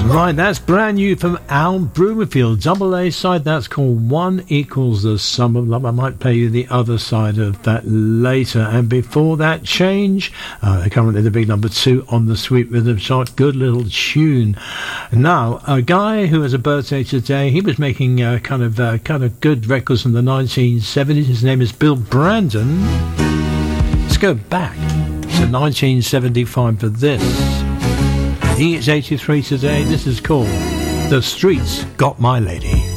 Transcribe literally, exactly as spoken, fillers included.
Right, that's brand new from Al Broomfield. Double A side, that's called One Equals the Sum of Love. I might play you the other side of that later. And before that, Change. Uh, currently the big number two on the Sweet Rhythm chart. Good little tune. Now, a guy who has a birthday today, he was making uh, kind of uh, kind of good records in the nineteen seventies. His name is Bill Brandon. Let's go back to nineteen seventy-five for this. He is eighty-three today. This is called The Streets Got My Lady.